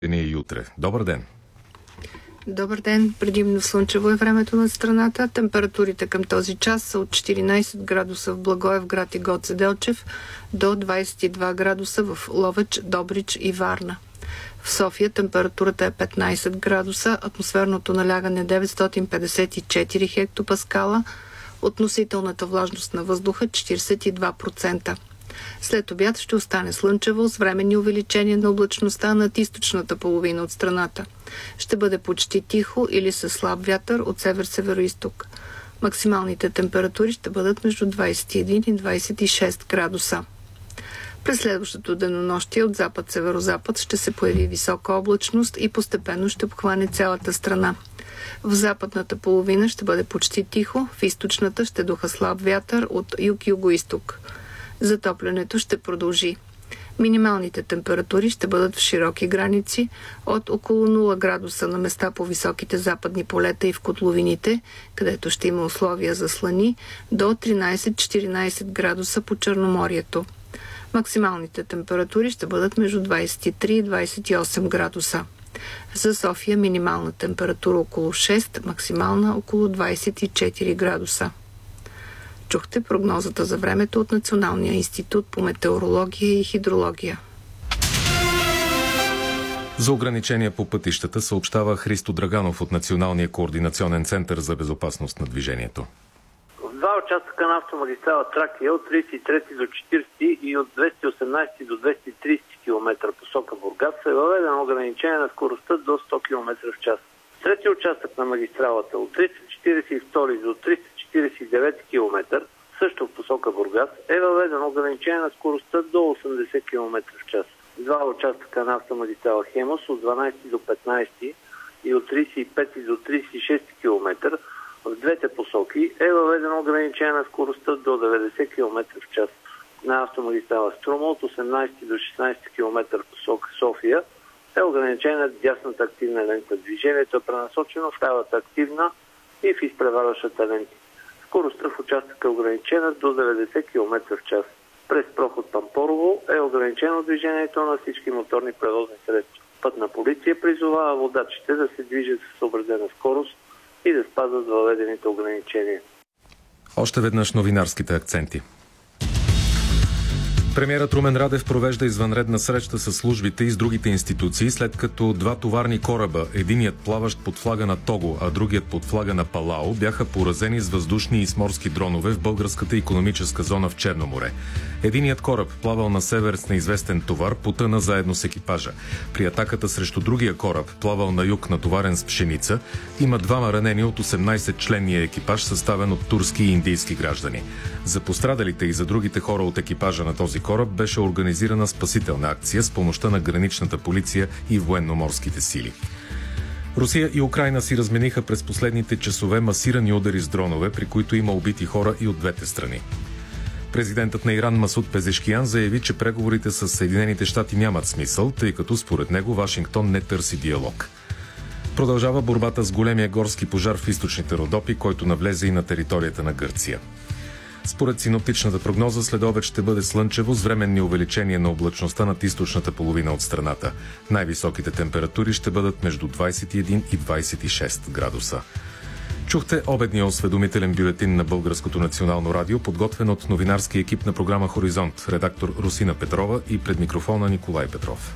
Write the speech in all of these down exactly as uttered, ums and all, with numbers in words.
И утре. Добър ден! Добър ден! Предимно слънчево е времето над страната. Температурите към този час са от четиринайсет градуса в Благоевград и Гоце Делчев до двайсет и два градуса в Ловеч, Добрич и Варна. В София температурата е петнайсет градуса, атмосферното налягане деветстотин петдесет и четири хектопаскала, относителната влажност на въздуха четирийсет и два процента. След обяд ще остане слънчево с временни увеличения на облачността над източната половина от страната. Ще бъде почти тихо или със слаб вятър от север-североизток. Максималните температури ще бъдат между двайсет и един и двайсет и шест градуса. През следващото денонощие от запад-северозапад ще се появи висока облачност и постепенно ще обхване цялата страна. В западната половина ще бъде почти тихо, в източната ще духа слаб вятър от юг-югоизток. Затоплянето ще продължи. Минималните температури ще бъдат в широки граници от около нула градуса на места по високите западни полета и в котловините, където ще има условия за слани, до тринайсет-четиринайсет градуса по Черноморието. Максималните температури ще бъдат между двайсет и три и двайсет и осем градуса. За София минимална температура около шест, максимална около двайсет и четири градуса. Чухте прогнозата за времето от Националния институт по метеорология и хидрология. За ограничения по пътищата съобщава Христо Драганов от Националния координационен център за безопасност на движението. В два участъка на автомагистрала Тракия от трийсет и трети до четирийсети и от двеста и осемнайсети до двеста и трийсети километра посока Бургас е въведено ограничение на скоростта до сто километра в час. В третия участък на магистралата от триста четирийсет и втори до триста четирийсет и девети километър, също в посока Бургас, е въведено ограничение на скоростта до осемдесет километра в час. Два участъка на автомагистрала Хемус от дванайсети до петнайсети и от трийсет и пети до трийсет и шести километър в двете посоки е въведено ограничение на скоростта до деветдесет километра в час. На автомагистрала Струма от осемнайсети до шестнайсети километър в посока София е ограничение на дясната активна лента. Движението е пренасочено в лявата активна и в изпреварващата лента. Скоростта в участъка е ограничена до деветдесет километра в час. През проход Пампорово е ограничено движението на всички моторни превозни средства. Пътна полиция призовава водачите да се движат с съобразена скорост и да спазват въведените ограничения. Още веднъж новинарските акценти. Премиерът Румен Радев провежда извънредна среща с службите и с другите институции, след като два товарни кораба, единият плаващ под флага на Того, а другият под флага на Палао, бяха поразени с въздушни и с морски дронове в българската икономическа зона в Черно море. Единият кораб, плавал на север с неизвестен товар, потъна заедно с екипажа. При атаката срещу другия кораб, плавал на юг, натоварен с пшеница, има двама ранени от осемнайсетчленния екипаж, съставен от турски и индийски граждани. За пострадалите и за другите хора от екипажа на този кораб беше организирана спасителна акция с помощта на граничната полиция и военноморските сили. Русия и Украйна си размениха през последните часове масирани удари с дронове, при които има убити хора и от двете страни. Президентът на Иран Масуд Пезешкиян заяви, че преговорите с Съединените щати нямат смисъл, тъй като според него Вашингтон не търси диалог. Продължава борбата с големия горски пожар в източните Родопи, който навлезе и на територията на Гърция. Според синоптичната прогноза, следобед ще бъде слънчево с временни увеличения на облачността над източната половина от страната. Най-високите температури ще бъдат между двайсет и един и двайсет и шест градуса. Чухте обедния осведомителен бюлетин на Българското национално радио, подготвен от новинарски екип на програма Хоризонт, редактор Русина Петрова и пред микрофона Николай Петров.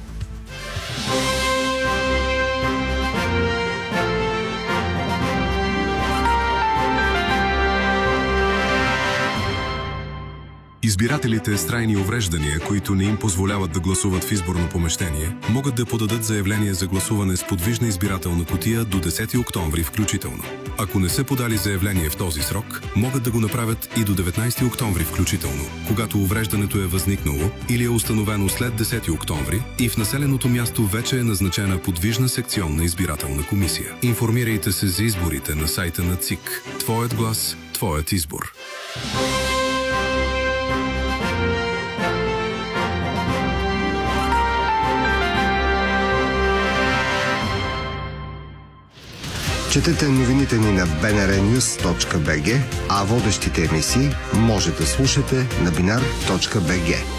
Избирателите с трайни увреждания, които не им позволяват да гласуват в изборно помещение, могат да подадат заявление за гласуване с подвижна избирателна кутия до десети октомври включително. Ако не са подали заявление в този срок, могат да го направят и до деветнайсети октомври включително, когато увреждането е възникнало или е установено след десети октомври и в населеното място вече е назначена подвижна секционна избирателна комисия. Информирайте се за изборите на сайта на ЦИК. Твоят глас, твоят избор. Четете новините ни на би ен ар нюз точка би джи, а водещите емисии може да слушате на бинар точка би джи.